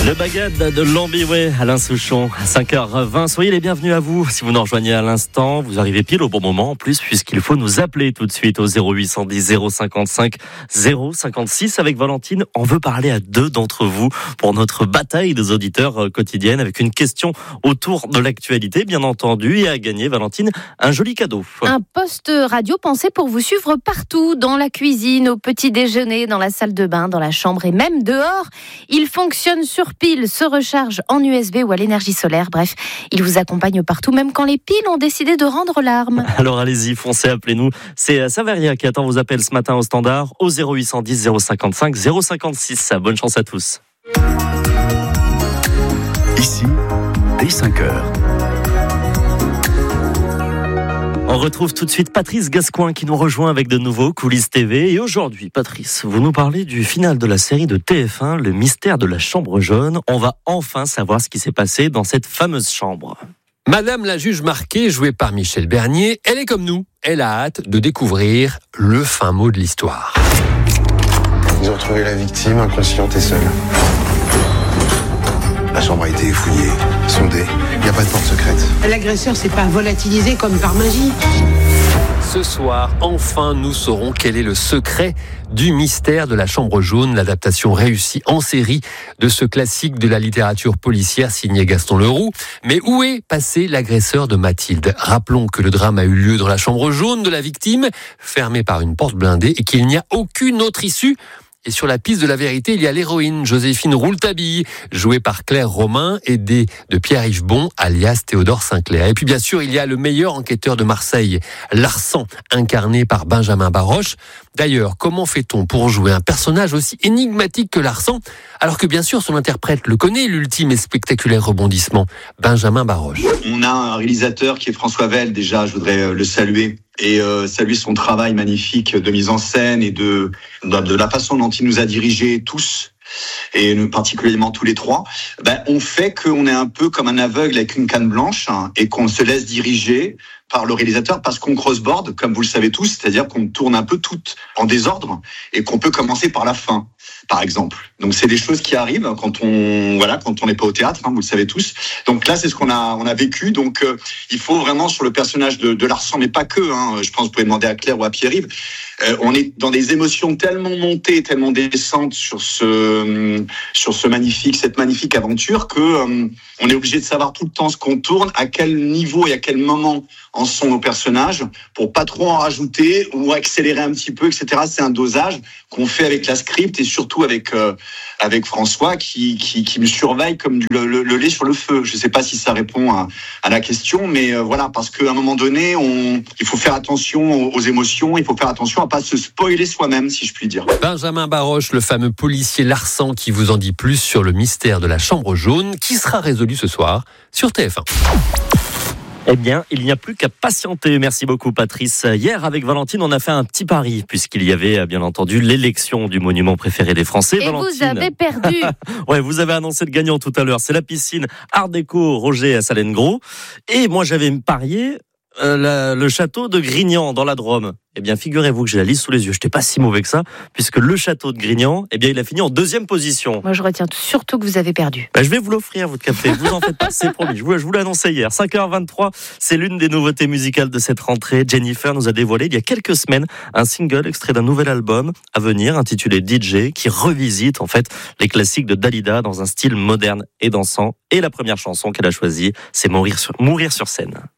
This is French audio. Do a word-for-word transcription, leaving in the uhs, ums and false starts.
Le bagad de Lambiway, Alain Souchon, à cinq heures vingt. Soyez les bienvenus à vous. Si vous nous rejoignez à l'instant, vous arrivez pile au bon moment en plus, puisqu'il faut nous appeler tout de suite au zéro huit cent dix zéro cinquante-cinq zéro cinquante-six. Avec Valentine, on veut parler à deux d'entre vous pour notre bataille des auditeurs quotidienne avec une question autour de l'actualité, bien entendu, et à gagner, Valentine, un joli cadeau. Un poste radio pensé pour vous suivre partout, dans la cuisine, au petit déjeuner, dans la salle de bain, dans la chambre et même dehors. Il fonctionne sur pile, se recharge en U S B ou à l'énergie solaire. Bref, il vous accompagne partout, même quand les piles ont décidé de rendre l'arme. Alors allez-y, foncez, appelez-nous. C'est Saveria qui attend vos appels ce matin au standard au zéro huit cent dix zéro cinquante-cinq zéro cinquante-six. Bonne chance à tous. Ici, dès cinq heures. On retrouve tout de suite Patrice Gascoin qui nous rejoint avec de nouveaux Coulisses T V. Et aujourd'hui, Patrice, vous nous parlez du final de la série de T F un, Le mystère de la chambre jaune. On va enfin savoir ce qui s'est passé dans cette fameuse chambre. Madame la juge Marquet, jouée par Michel Bernier, elle est comme nous. Elle a hâte de découvrir le fin mot de l'histoire. Ils ont retrouvé la victime inconsciente et seule. La chambre a été fouillée, sondée. Il n'y a pas de porte secrète. L'agresseur s'est pas volatilisé comme par magie. Ce soir, enfin, nous saurons quel est le secret du mystère de la chambre jaune, l'adaptation réussie en série de ce classique de la littérature policière signé Gaston Leroux. Mais où est passé l'agresseur de Mathilde ? Rappelons que le drame a eu lieu dans la chambre jaune de la victime, fermée par une porte blindée, et qu'il n'y a aucune autre issue. Et sur la piste de la vérité, il y a l'héroïne Joséphine Rouletabille, jouée par Claire Romain, aidée de Pierre-Yves Bon, alias Théodore Sinclair. Et puis bien sûr, il y a le meilleur enquêteur de Marseille, Larsan, incarné par Benjamin Baroche. D'ailleurs, comment fait-on pour jouer un personnage aussi énigmatique que Larsan, alors que bien sûr son interprète le connaît, l'ultime et spectaculaire rebondissement, Benjamin Baroche. On a un réalisateur qui est François Vell, déjà, je voudrais le saluer. Et euh, saluer son travail magnifique de mise en scène et de, de, de la façon dont il nous a dirigés tous, et particulièrement tous les trois, ben, on fait qu'on est un peu comme un aveugle avec une canne blanche, hein, et qu'on se laisse diriger par le réalisateur parce qu'on crossboard, comme vous le savez tous, c'est-à-dire qu'on tourne un peu tout en désordre et qu'on peut commencer par la fin, par exemple. Donc c'est des choses qui arrivent quand on voilà quand on n'est pas au théâtre, hein, vous le savez tous. Donc là c'est ce qu'on a on a vécu. Donc euh, il faut vraiment sur le personnage de, de Larsan, mais pas que. Hein, je pense que vous pouvez demander à Claire ou à Pierre-Yves. Euh, on est dans des émotions tellement montées, tellement descentes sur ce sur ce magnifique cette magnifique aventure que euh, on est obligé de savoir tout le temps ce qu'on tourne, à quel niveau et à quel moment en sont nos personnages, pour pas trop en rajouter ou accélérer un petit peu, et cetera. C'est un dosage qu'on fait avec la script et surtout avec euh, avec François qui, qui qui me surveille comme du, le, le lait sur le feu. Je sais pas si ça répond à, à la question, mais euh, voilà, parce qu'à un moment donné, on il faut faire attention aux, aux émotions, il faut faire attention à pas se spoiler soi-même, si je puis dire. Benjamin Baroche, le fameux policier Larsan, qui vous en dit plus sur le mystère de la chambre jaune, qui sera résolu ce soir sur T F un. Eh bien, il n'y a plus qu'à patienter. Merci beaucoup, Patrice. Hier, avec Valentine, on a fait un petit pari, puisqu'il y avait, bien entendu, l'élection du monument préféré des Français. Et Valentine. vous avez perdu. Ouais, vous avez annoncé le gagnant tout à l'heure. C'est la piscine Art Déco Roger à Salène-Gros. Et moi, j'avais parié euh, la, le château de Grignan dans la Drôme. Eh bien, figurez-vous que j'ai la liste sous les yeux. Je n'étais pas si mauvais que ça, puisque le château de Grignan, eh bien, il a fini en deuxième position. Moi, je retiens surtout que vous avez perdu. Ben, je vais vous l'offrir, votre café. Vous en faites pas, c'est promis. Je vous, je vous l'ai annoncé hier. cinq heures vingt-trois, c'est l'une des nouveautés musicales de cette rentrée. Jennifer nous a dévoilé il y a quelques semaines un single extrait d'un nouvel album à venir, intitulé D J, qui revisite, en fait, les classiques de Dalida dans un style moderne et dansant. Et la première chanson qu'elle a choisie, c'est Mourir sur, Mourir sur scène.